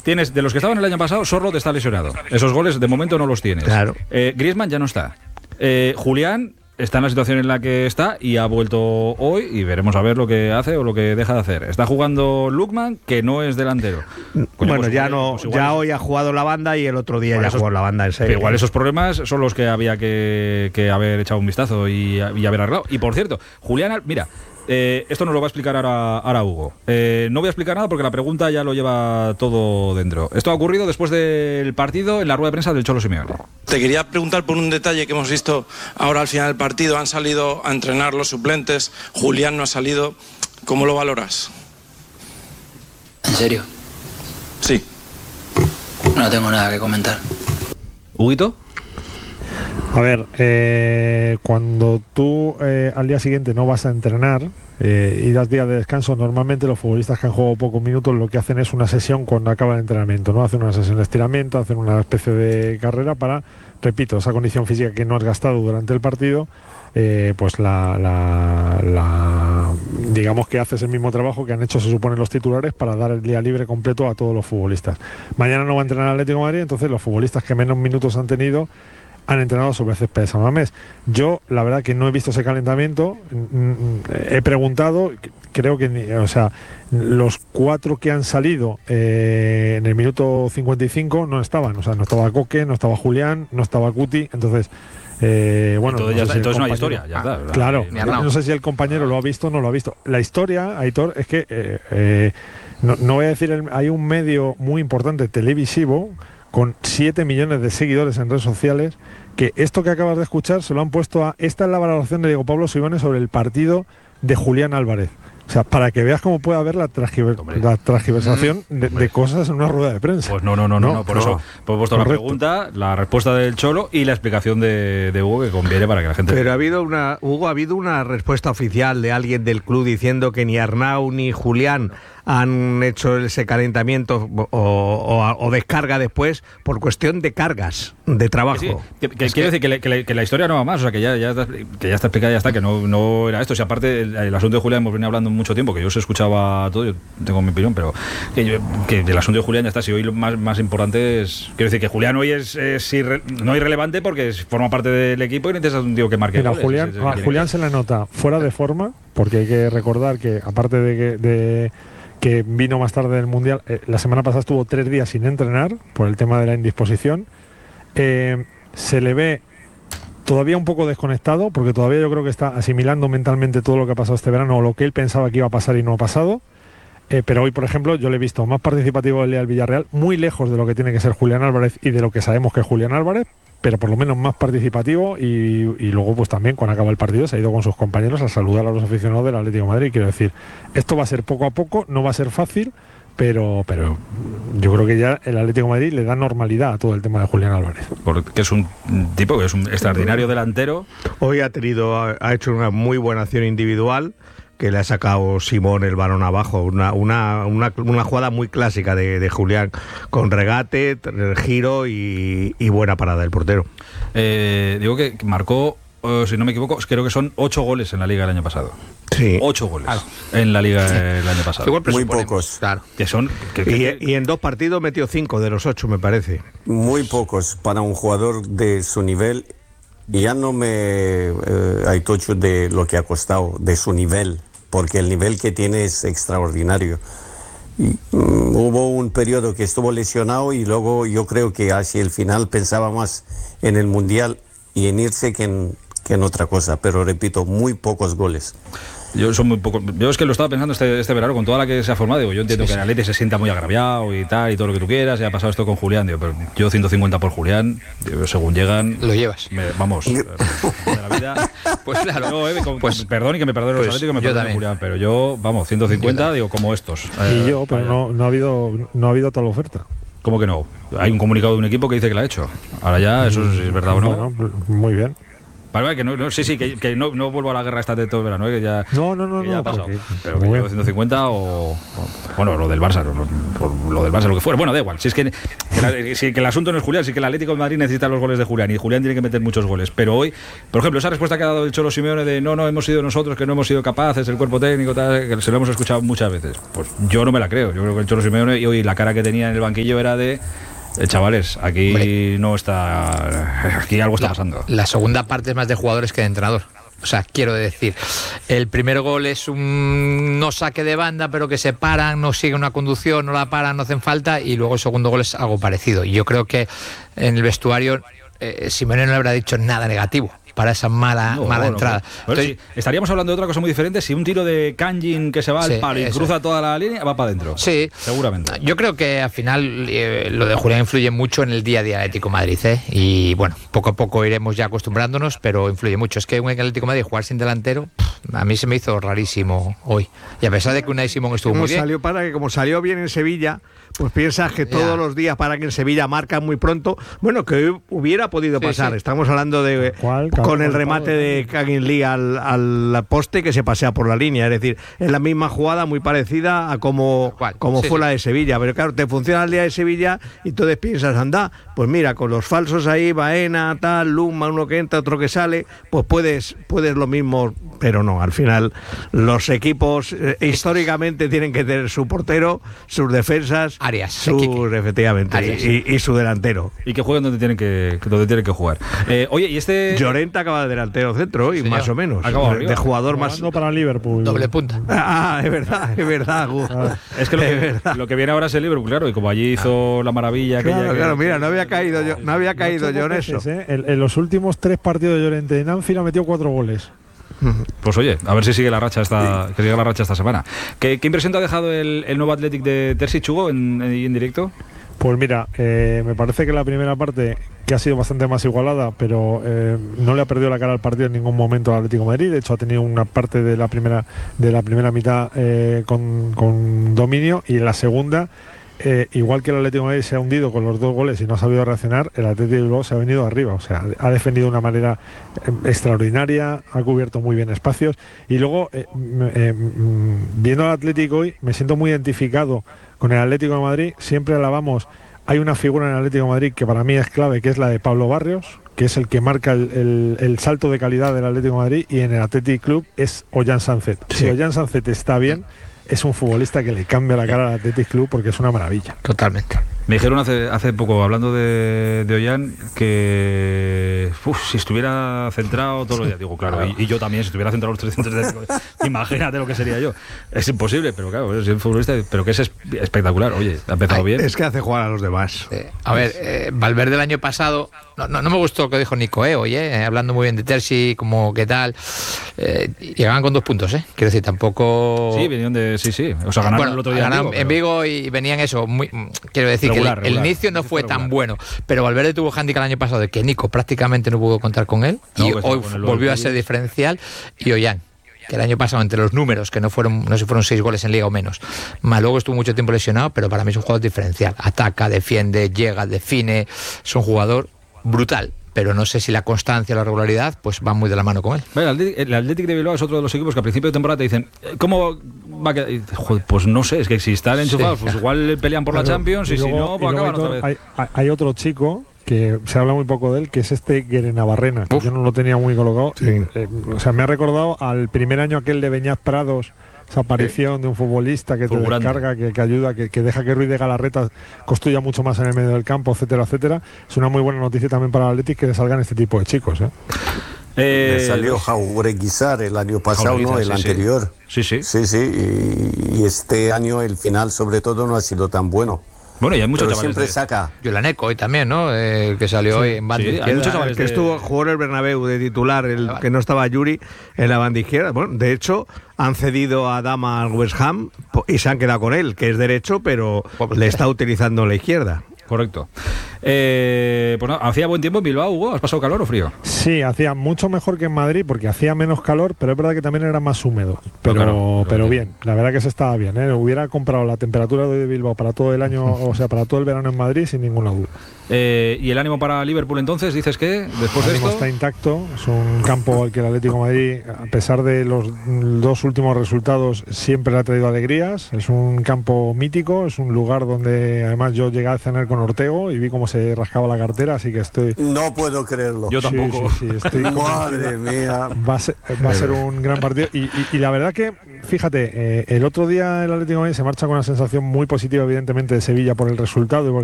tienes de los que estaban el año pasado, Sorloth está lesionado. Esos goles de momento no los tienes. Claro. Griezmann ya no está. Julián está en la situación en la que está y ha vuelto hoy y veremos a ver lo que hace o lo que deja de hacer. Está jugando Lookman, que no es delantero. Bueno, pues ya no, pues ya hoy ha jugado la banda y el otro día ya jugó la banda en serio. Pero igual esos problemas son los que había que haber echado un vistazo y haber arreglado. Y por cierto, Julián, mira, esto nos lo va a explicar ahora Hugo. No voy a explicar nada porque la pregunta ya lo lleva todo dentro. Esto ha ocurrido después del partido en la rueda de prensa del Cholo Simeone. Te quería preguntar por un detalle que hemos visto ahora al final del partido. Han salido a entrenar los suplentes, Julián no ha salido. ¿Cómo lo valoras? ¿En serio? Sí. No tengo nada que comentar. ¿Huguito? A ver, cuando tú al día siguiente no vas a entrenar y das días de descanso, normalmente los futbolistas que han jugado pocos minutos lo que hacen es una sesión cuando acaba el entrenamiento, ¿no? Hacen una sesión de estiramiento, hacen una especie de carrera para, repito, esa condición física que no has gastado durante el partido, pues digamos que haces el mismo trabajo que han hecho, se supone, los titulares para dar el día libre completo a todos los futbolistas. Mañana no va a entrenar el Atlético de Madrid, entonces los futbolistas que menos minutos han tenido han entrenado sobre el césped de San Mamés. Yo, la verdad, que no he visto ese calentamiento. He preguntado, creo que, los 4 que han salido en el minuto 55 no estaban. O sea, no estaba Coque, no estaba Julián, no estaba Cuti. Entonces, bueno. Entonces no hay historia, ya está. Claro, no sé si el compañero lo ha visto o no lo ha visto. La historia, Aitor, es que, no voy a decir, hay un medio muy importante televisivo con 7 millones de seguidores en redes sociales, que esto que acabas de escuchar se lo han puesto a... Esta es la valoración de Diego Pablo Simeone sobre el partido de Julián Álvarez. O sea, para que veas cómo puede haber la transgiversación de cosas en una rueda de prensa. Pues no. Por eso he puesto la pregunta, la respuesta del Cholo y la explicación de Hugo, que conviene para que la gente... Pero ha habido una respuesta oficial de alguien del club diciendo que ni Arnau ni Julián han hecho ese calentamiento o descarga después por cuestión de cargas de trabajo. Quiero decir que la historia no va más, o sea, que ya está explicada, ya está, que no era esto. O sea, aparte, el asunto de Julián hemos venido hablando mucho tiempo, que yo os escuchaba todo, yo tengo mi opinión, pero que el asunto de Julián ya está. Si hoy lo más importante es... Quiero decir que Julián hoy es no irrelevante porque forma parte del equipo y necesitas un tío que marque. Mira, a Julián se le nota fuera de forma, porque hay que recordar que, aparte de que vino más tarde del Mundial, la semana pasada estuvo 3 días sin entrenar por el tema de la indisposición. Se le ve todavía un poco desconectado, porque todavía yo creo que está asimilando mentalmente todo lo que ha pasado este verano o lo que él pensaba que iba a pasar y no ha pasado. Pero hoy, por ejemplo, yo le he visto más participativo del día del Villarreal, muy lejos de lo que tiene que ser Julián Álvarez y de lo que sabemos que es Julián Álvarez, pero por lo menos más participativo y luego pues también cuando acaba el partido se ha ido con sus compañeros a saludar a los aficionados del Atlético de Madrid. Quiero decir, esto va a ser poco a poco, no va a ser fácil, pero yo creo que ya el Atlético de Madrid le da normalidad a todo el tema de Julián Álvarez. Porque es un tipo que es un extraordinario delantero. Hoy ha hecho una muy buena acción individual, que le ha sacado Simón el balón abajo, una jugada muy clásica de Julián, con regate, giro y buena parada del portero. Digo que marcó, si no me equivoco, creo que son 8 goles en la Liga el año pasado. Sí. 8 goles en la Liga el año pasado. Muy pocos. Claro. Que son, y en 2 partidos metió 5 de los 8, me parece. Muy pocos para un jugador de su nivel. Ya no me hay tocho de lo que ha costado, de su nivel, porque el nivel que tiene es extraordinario. Y, hubo un periodo que estuvo lesionado y luego yo creo que hacia el final pensaba más en el Mundial y en irse que en otra cosa, pero repito, muy pocos goles. Yo es que lo estaba pensando este verano con toda la que se ha formado. Digo, yo entiendo que el Atleti se sienta muy agraviado y tal y todo lo que tú quieras. Y ha pasado esto con Julián, digo, pero yo 150 por Julián, digo, según llegan lo llevas. Vamos, de la vida. Pues claro. Yo, perdón y que me perdonen los Atléticos, que me perdonen Julián, pero yo, vamos, 150, digo, como estos. Pero no ha habido tal oferta. ¿Cómo que no? Hay un comunicado de un equipo que dice que la ha hecho. Ahora ya, eso es verdad o no. Bueno, muy bien. Vale, que no, sí, que no vuelvo a la guerra esta de todo el verano, que ya... No, ya ha pasado. porque, Pero que llevo 150 o... Bueno, lo del Barça, lo del Barça, lo que fuera. Bueno, da igual. Si es que el asunto no es Julián, si que el Atlético de Madrid necesita los goles de Julián y Julián tiene que meter muchos goles. Pero hoy, por ejemplo, esa respuesta que ha dado el Cholo Simeone de no hemos sido nosotros, que no hemos sido capaces, el cuerpo técnico, tal, que se lo hemos escuchado muchas veces. Pues yo no me la creo. Yo creo que el Cholo Simeone y hoy la cara que tenía en el banquillo era de... chavales, aquí no está... Aquí algo está pasando. La segunda parte es más de jugadores que de entrenador. O sea, quiero decir, el primer gol es un no saque de banda, pero que se paran, no sigue una conducción, no la paran, no hacen falta, y luego el segundo gol es algo parecido. Y yo creo que en el vestuario Simeone no le habrá dicho nada negativo para esa mala entrada. Bueno, sí, estaríamos hablando de otra cosa muy diferente si un tiro de Kangin que se va al palo y cruza toda la línea, va para adentro. Sí, seguramente. Yo creo que al final lo de Julián influye mucho en el día a día del Atlético de Madrid, y bueno, poco a poco iremos ya acostumbrándonos, pero influye mucho. Es que un Atlético de Madrid jugar sin delantero, a mí se me hizo rarísimo hoy. Y a pesar de que Unai Simón estuvo muy bien. Como salió bien en Sevilla, pues piensas que todos los días para que en Sevilla marcan muy pronto. Bueno, que hubiera podido pasar. Sí. Estamos hablando de con el remate de Kangin Lee al poste que se pasea por la línea. Es decir, es la misma jugada muy parecida a como fue la de Sevilla. Pero claro, te funciona el día de Sevilla y entonces piensas, anda, pues mira, con los falsos ahí, Baena, tal, Luma, uno que entra, otro que sale, pues puedes lo mismo. Pero no, al final los equipos históricamente tienen que tener su portero, sus defensas, Arias, efectivamente, Arias. Y su delantero. Y que jueguen donde tienen que jugar. Oye, y este... Llorente acaba de delantero centro y más o menos. De jugador más... No para Liverpool. Doble punta. Es verdad. Es que lo que viene ahora es el Liverpool, claro, y como allí hizo la maravilla... Claro, mira, no había caído yo en eso. En los últimos 3 partidos de Llorente en Anfield ha metido 4 goles. Pues oye, a ver si sigue la racha esta semana. ¿Qué impresión te ha dejado el nuevo Athletic de Terzic, Hugo, en directo? Pues mira, me parece que la primera parte, que ha sido bastante más igualada, pero no le ha perdido la cara al partido en ningún momento al Atlético de Madrid. De hecho, ha tenido una parte de la primera mitad con dominio, y en la segunda, igual que el Atlético de Madrid se ha hundido con los 2 goles y no ha sabido reaccionar, el Atlético de Bilbao se ha venido arriba. O sea, ha defendido de una manera extraordinaria, ha cubierto muy bien espacios, y luego viendo al Atlético hoy me siento muy identificado con el Atlético de Madrid. Siempre alabamos, hay una figura en el Atlético de Madrid que para mí es clave, que es la de Pablo Barrios, que es el que marca el salto de calidad del Atlético de Madrid, y en el Athletic Club es Ollán Sánchez. Si Ollán Sánchez está bien, es un futbolista que le cambia la cara al Athletic Club, porque es una maravilla. Totalmente. Me dijeron hace poco, hablando de Ollán, que si estuviera centrado todos los días, digo, claro, y yo también, si estuviera centrado los 300 días, imagínate lo que sería yo. Es imposible, pero claro, es un futbolista, pero que es espectacular. Oye, ha empezado bien. Es que hace jugar a los demás. A ver, Valverde el año pasado, no me gustó lo que dijo Nico, hablando muy bien de Terzi, como qué tal, llegaban con 2 puntos, quiero decir, tampoco... Sí, venían de... Sí, o sea, ganaron el otro día en Vigo y venían eso, quiero decir, regular. El inicio no fue tan bueno, pero Valverde tuvo handicap el año pasado de que Nico prácticamente no pudo contar con él, y hoy volvió a ser diferencial, y Ollán, que el año pasado entre los números, que no sé si fueron 6 goles en Liga o menos, más luego estuvo mucho tiempo lesionado, pero para mí es un jugador diferencial, ataca, defiende, llega, define, es un jugador brutal. Pero no sé si la constancia o la regularidad pues van muy de la mano con él. Bueno, el Athletic de Bilbao es otro de los equipos que a principio de temporada te dicen ¿cómo va a quedar? Joder, pues no sé, es que si están enchufados, pues igual pelean por la Champions, y si no, pues acaban otra vez. Hay otro chico que se habla muy poco de él, que es Guerenabarrena, que yo no lo tenía muy colocado. Sí. O sea, me ha recordado al primer año aquel de Beñat Prados, esa aparición de un futbolista que te descarga, que ayuda, que deja que Ruiz de Galarreta construya mucho más en el medio del campo, etcétera, etcétera. Es una muy buena noticia también para el Athletic que le salgan este tipo de chicos. Le salió Jaureguizar el año pasado, ¿no? El anterior. Sí. Y este año el final sobre todo no ha sido tan bueno. Bueno, y hay muchos chavales siempre saca. Yolaneco hoy también, ¿no? Que salió hoy en banda izquierda. Hay muchos chavales que jugó en el Bernabéu de titular, que no estaba Yuri en la banda izquierda. Bueno, de hecho, han cedido a Dama al West Ham y se han quedado con él, que es derecho, pero le está utilizando la izquierda. Correcto. Pues no, ¿hacía buen tiempo en Bilbao, Hugo? ¿Has pasado calor o frío? Sí, hacía mucho mejor que en Madrid porque hacía menos calor, pero es verdad que también era más húmedo. Pero bien, la verdad que se estaba bien, ¿eh? Hubiera comprado la temperatura de Bilbao para todo el año, o sea, para todo el verano en Madrid sin ninguna duda. ¿Y el ánimo para Liverpool entonces? ¿Dices que después de esto? Está intacto, es un campo al que el Atlético de Madrid, a pesar de los 2 últimos resultados, siempre le ha traído alegrías. Es un campo mítico, es un lugar donde además yo llegué a cenar con Ortego y vi cómo se rascaba la cartera, así que estoy... No puedo creerlo. Yo tampoco. Sí, estoy Madre mía. Va a ser un gran partido y la verdad que, fíjate, el otro día el Atlético de Madrid se marcha con una sensación muy positiva, evidentemente, de Sevilla por el resultado y porque